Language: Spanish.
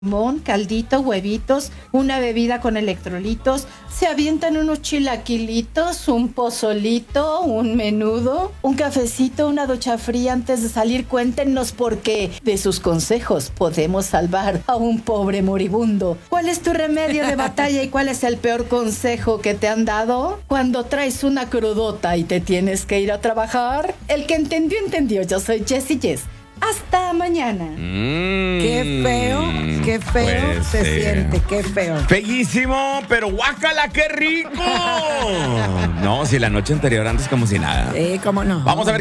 limón, caldito, huevitos, una bebida con electrolitos, se avientan unos chilaquilitos, un pozolito, un menudo, un cafecito, una ducha fría antes de salir. Cuéntenos por qué de sus consejos podemos salvar a un pobre moribundo. ¿Cuál es tu remedio de batalla y cuál es el peor consejo que te han dado cuando traes una crudota y te tienes que ir a trabajar? El que entendió, entendió. Yo soy Jessie Jess. Hasta mañana. Qué feo se siente, qué feo. Feísimo, pero guácala, qué rico. No, si la noche anterior antes como si nada. Cómo no. Vamos a ver